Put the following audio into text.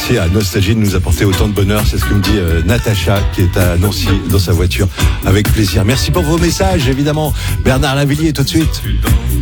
Merci à Nostalgie de nous apporter autant de bonheur. C'est ce que me dit Natacha, qui est à Nancy dans sa voiture. Avec plaisir. Merci pour vos messages, évidemment. Bernard Lavillier, tout de suite.